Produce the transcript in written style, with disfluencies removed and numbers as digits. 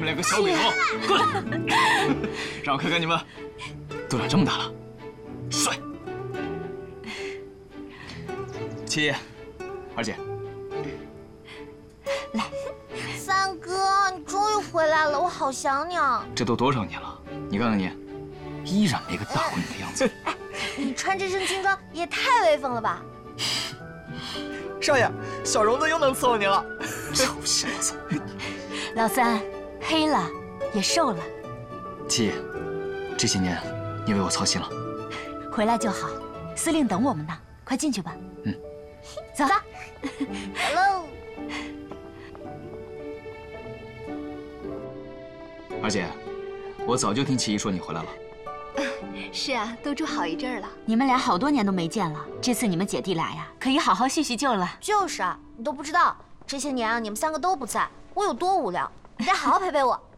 两个小鬼头，过来，让我看看你们都长这么大了，帅！七爷，二姐， 来，三哥，你终于回来了，我好想你啊！ 这都多少年了？你看看你，依然没个大闺女的样子。 你穿这身军装也太威风了吧！ 少爷，小荣子又能伺候您了。 臭小子！ 老三，黑了，也瘦了， 七爷，这些年你为我操心了。 回来就好。司令等我们呢，快进去吧。 嗯， 走。 走喽。 二姐，我早就听七姨说你回来了。 是啊，都住好一阵儿了。 你们俩好多年都没见了，这次你们姐弟俩呀，可以好好叙叙旧了。 就是啊，你都不知道，这些年啊，你们三个都不在，我有多无聊。你得好好陪陪我。